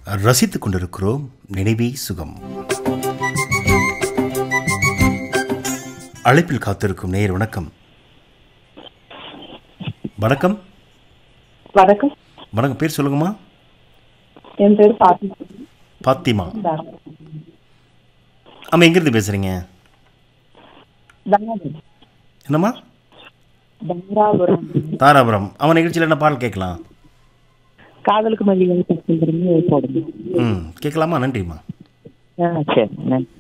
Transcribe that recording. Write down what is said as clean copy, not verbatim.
ரசித்துக் கொண்டிருக்கிறோம் நினைவே சுகம். அழைப்பில் காத்திருக்கும் நேயர் வணக்கம். வணக்கம். வணக்கம். வணக்கம். பேர் சொல்லுங்கம்மா. என் பேர் பாத்திமா. பாத்திமா. ஆமாம், எங்கிருந்து பேசுறீங்க? என்னம்மா? தாராபுரம். அவன் நிகழ்ச்சியில் என்ன பாடல் கேட்கலாம்? காதலுக்கு மல்லிகை போடுங்க. கேட்கலாமா? நன்றிம்மா. சரி, நன்றி.